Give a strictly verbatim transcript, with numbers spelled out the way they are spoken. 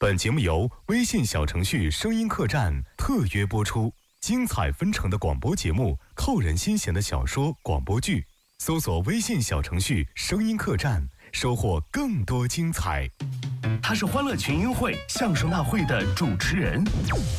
本节目由微信小程序声音客栈特约播出，精彩纷呈的广播节目，扣人心弦的小说、广播剧，搜索微信小程序声音客栈，收获更多精彩。 他是欢乐群英会相声大会的主持人。